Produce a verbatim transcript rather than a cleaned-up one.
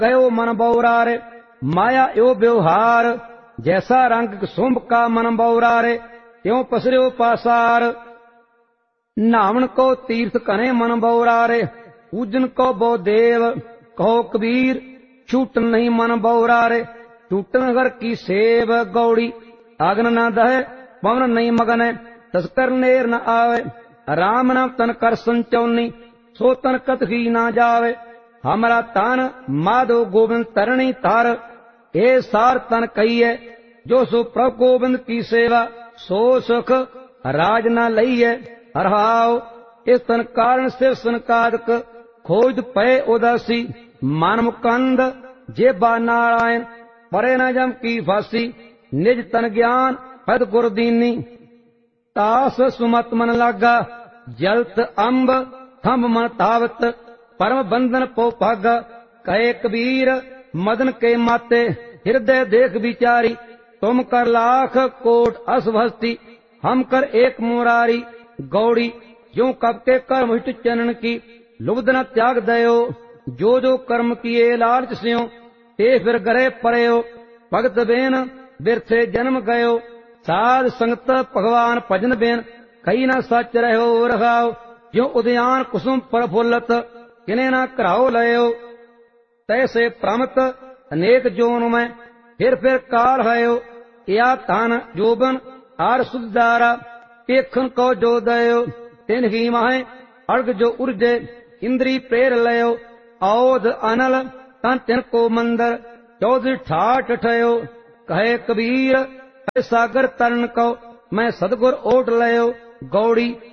कहो मन बौरारे माया यो व्यवहार, जैसा रंग कुसुम्भ का मन बौरारे त्यों पसर्यो पासार। नावन को तीर्थ कने मन बौरारे, पूजन को बो देव, कहो कबीर छूटन नहीं मन बौरारे, टूटन घर की सेव गौड़ी। आगन न दहे पवन नहीं मगन, तस्कर नेर न आवे, राम नाम तन कर संचौनी, सो तन कत ही ना जावे। हमारा तन माधो गोविंद तरणी तार, ए सार तन कहिए, जो सो प्रभु गोविंद की सेवा, सो सुख राज न लईए। हरहाओ इस तन कारण सिर सनकादक, खोज पय उदासी, मन मुकंद जेबा नारायण, परे न जम की फांसी। निज तन ज्ञान पद गुर दीनी, तास सुमत मन लागा, जलत अम्ब थम्ब मन तावत, परम बंधन पो भागा। कहे कबीर मदन के माते, हृदय देख विचारी, तुम कर लाख कोट असभस्ती, हम कर एक मुरारी। गौड़ी जो कब के कर्म हिट चनन की, लुब्ध न त्याग दयो, जो जो कर्म किए लालच स्यो, ते फिर गरे परयो। भगत बेन बिरथे जन्म गयो, साध संगत भगवान भजन बेन, कही न सच रहो रखाओ। जो उद्यान कुसुम प्रफुल्लत, किने न कराओ लयो, तैसे प्रमत अनेक जोन में, फिर फिर काल हयो। या धन जोबन आर सुधारा, पेखन को जो दयो, तिन ही माहे अर्घ जो उर्जे, इंद्री प्रेर लयो। औध अनल तन तिन को मंदर, चौधरी ठाठ ठयो। कहे कबीर सागर तरन को, मैं सदगुर ओट लयो। गौड़ी